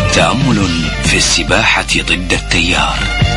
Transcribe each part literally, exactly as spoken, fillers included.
تأمل في السباحة ضد التيار.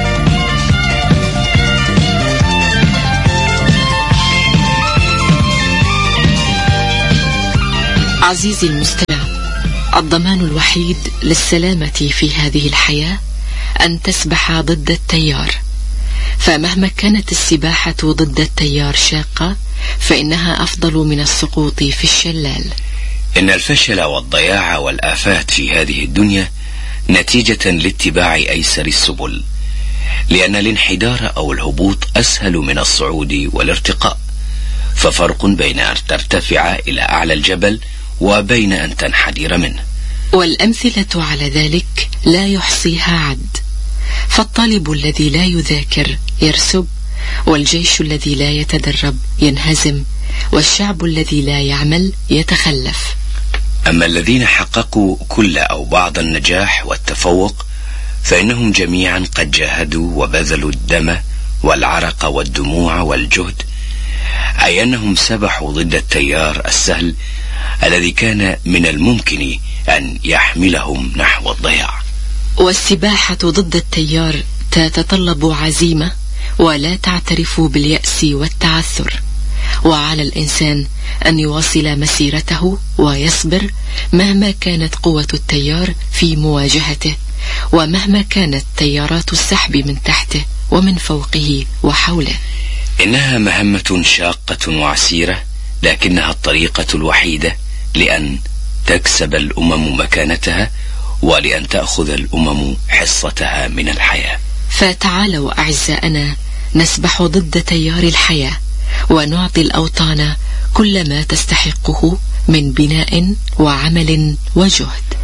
عزيزي المستمع، الضمان الوحيد للسلامة في هذه الحياة أن تسبح ضد التيار، فمهما كانت السباحة ضد التيار شاقة فإنها أفضل من السقوط في الشلال. إن الفشل والضياع والآفات في هذه الدنيا نتيجة لاتباع أيسر السبل، لأن الانحدار أو الهبوط أسهل من الصعود والارتقاء، ففرق بين أن ترتفع إلى أعلى الجبل وبين أن تنحدر منه. والأمثلة على ذلك لا يحصيها عد، فالطالب الذي لا يذاكر يرسب، والجيش الذي لا يتدرب ينهزم، والشعب الذي لا يعمل يتخلف. أما الذين حققوا كل أو بعض النجاح والتفوق فإنهم جميعا قد جاهدوا وبذلوا الدم والعرق والدموع والجهد، أي أنهم سبحوا ضد التيار السهل الذي كان من الممكن أن يحملهم نحو الضياع. والسباحة ضد التيار تتطلب عزيمة ولا تعترف باليأس والتعثر، وعلى الإنسان أن يواصل مسيرته ويصبر مهما كانت قوة التيار في مواجهته، ومهما كانت تيارات السحب من تحته ومن فوقه وحوله. إنها مهمة شاقة وعسيرة، لكنها الطريقة الوحيدة لأن تكسب الأمم مكانتها ولأن تأخذ الأمم حصتها من الحياة. فتعالوا أعزائنا نسبح ضد تيار الحياة، ونعطي الأوطان كل ما تستحقه من بناء وعمل وجهد.